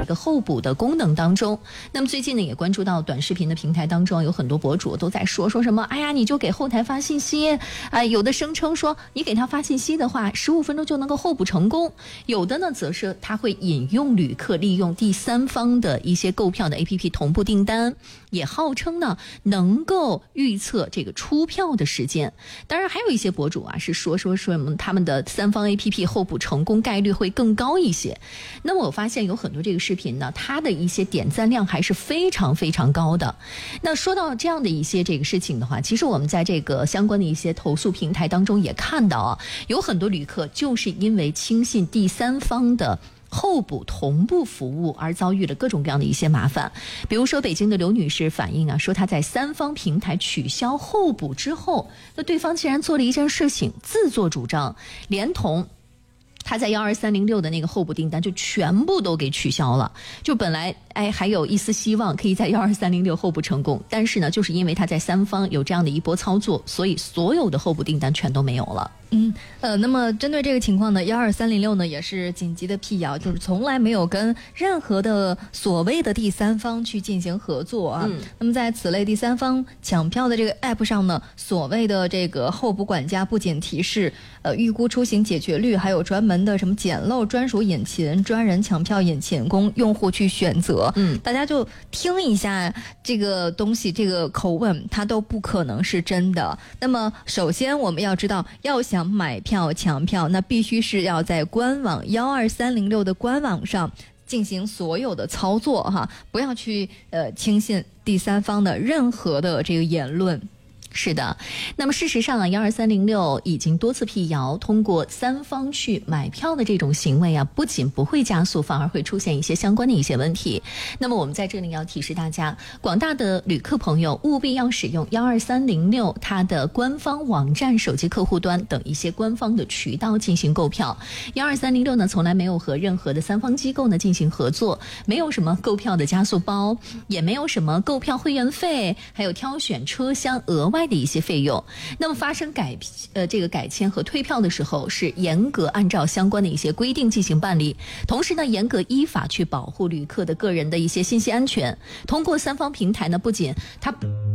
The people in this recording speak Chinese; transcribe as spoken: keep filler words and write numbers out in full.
个候补的功能当中。那么最近呢，也关注到短视频的平台当中，有很多博主都在说说什么，哎呀，你就给后台发信息，啊、呃，有的声称说你给他发信息的话，十五分钟就能够候补成功，有的呢则是他会引用旅客利用第三方的一些购票的 A P P 同步订单，也号称呢能够预测这个出票的时间。当然还有一些博主啊是说说说他们的三方 A P P 候补成功概率会更高一些。那么我发现有很多这个视频呢，它的一些点赞量还是非常非常高的。那说到这样的一些这个事情的话，其实我们在这个相关的一些投诉平台当中也看到啊，有很多旅客就是因为轻信第三方的候补同步服务而遭遇了各种各样的一些麻烦。比如说北京的刘女士反映啊，说她在三方平台取消候补之后，那对方竟然做了一件事情，自作主张，连同他在幺二三零六的那个候补订单就全部都给取消了。就本来哎还有一丝希望可以在幺二三零六候补成功，但是呢，就是因为他在三方有这样的一波操作，所以所有的候补订单全都没有了。 嗯，呃，那么针对这个情况呢，幺二三零六呢也是紧急的辟谣，就是从来没有跟任何的所谓的第三方去进行合作啊。嗯、那么在此类第三方抢票的这个 app 上呢，所谓的这个候补管家不仅提示呃预估出行解决率，还有专门的什么捡漏专属引擎、专人抢票引擎供用户去选择。嗯，大家就听一下这个东西，这个口吻它都不可能是真的。那么首先我们要知道，要想想买票抢票，那必须是要在官网幺二三零六的官网上进行所有的操作哈，不要去呃轻信第三方的任何的这个言论。 是的，那么事实上啊，幺二三零六已经多次辟谣，通过三方去买票的这种行为啊，不仅不会加速，反而会出现一些相关的一些问题。那么我们在这里要提示大家，广大的旅客朋友务必要使用幺二三零六它的官方网站、手机客户端等一些官方的渠道进行购票。幺二三零六呢，从来没有和任何的三方机构呢进行合作，没有什么购票的加速包，也没有什么购票会员费，还有挑选车厢额外的一些费用。那么发生改呃这个改签和退票的时候，是严格按照相关的一些规定进行办理，同时呢，严格依法去保护旅客的个人的一些信息安全。通过三方平台呢，不仅它